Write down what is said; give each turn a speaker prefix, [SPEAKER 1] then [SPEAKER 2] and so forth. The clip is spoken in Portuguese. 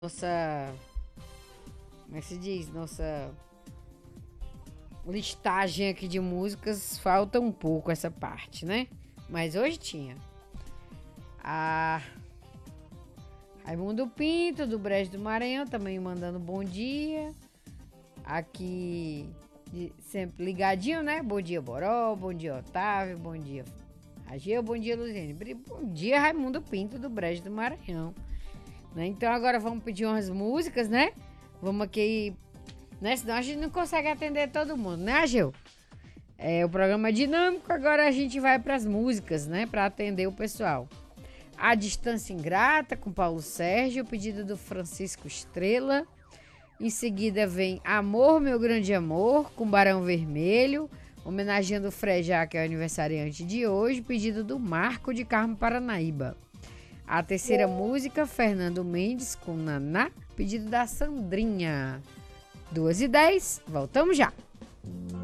[SPEAKER 1] nossa, como é que se diz? Nossa listagem aqui de músicas falta um pouco essa parte, né? Mas hoje tinha. A Raimundo Pinto, do Brejo do Maranhão, também mandando bom dia. Aqui, sempre ligadinho, né? Bom dia, Boró. Bom dia, Otávio. Bom dia, Ageu. Bom dia, Luziane. Bom dia, Raimundo Pinto, do Brejo do Maranhão. Né? Então agora vamos pedir umas músicas, né? Vamos aqui, né? Senão a gente não consegue atender todo mundo, né, Ageu? O programa é dinâmico, agora a gente vai para as músicas, né? Para atender o pessoal. A Distância Ingrata, com Paulo Sérgio, o pedido do Francisco Estrela. Em seguida vem Amor, Meu Grande Amor, com Barão Vermelho, homenageando o Frejá, que é o aniversariante de hoje, pedido do Marco de Carmo, Paranaíba. A terceira música, Fernando Mendes, com Naná, pedido da Sandrinha. 2h10, voltamos já.